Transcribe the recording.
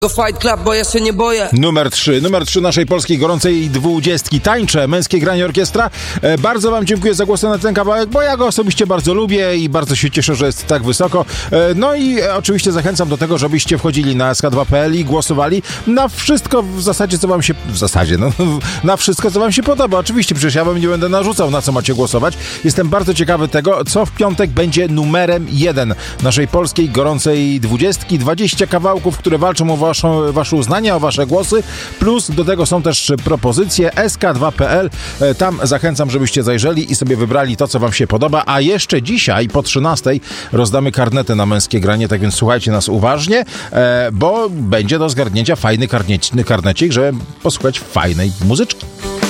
Fight Club, bo ja się nie boję. Numer 3 naszej polskiej gorącej 20. Tańczę, męskie granie orkiestra. Bardzo wam dziękuję za głosy na ten kawałek, bo ja go osobiście bardzo lubię i bardzo się cieszę, że jest tak wysoko. No i oczywiście zachęcam do tego, żebyście wchodzili na sk2.pl i głosowali na wszystko w zasadzie, co wam się... na wszystko, co wam się podoba. Oczywiście, przecież ja wam nie będę narzucał, na co macie głosować. Jestem bardzo ciekawy tego, co w piątek będzie numerem 1 naszej polskiej gorącej 20. 20 kawałków, które walczą o wasze uznanie, o wasze głosy, plus do tego są też propozycje sk2.pl. Tam zachęcam, żebyście zajrzeli i sobie wybrali to, co wam się podoba, a jeszcze dzisiaj po 13 rozdamy karnety na męskie granie, tak więc słuchajcie nas uważnie, bo będzie do zgarnięcia fajny karnecik, żeby posłuchać fajnej muzyczki.